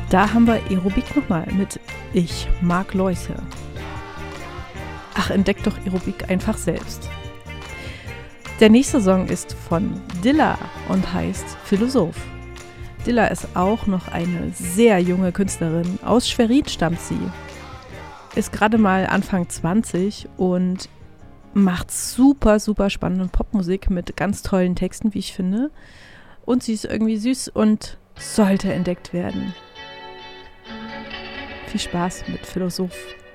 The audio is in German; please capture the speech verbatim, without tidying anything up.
Da haben wir Aerobik nochmal mit Ich mag Leute. Ach, entdeck doch Aerobik einfach selbst. Der nächste Song ist von Dilla und heißt Philosoph. Dilla ist auch noch eine sehr junge Künstlerin. Aus Schwerin stammt sie. Ist gerade mal Anfang zwanzig und macht super, super spannende Popmusik mit ganz tollen Texten, wie ich finde. Und sie ist irgendwie süß und sollte entdeckt werden. Viel Spaß mit Philosoph.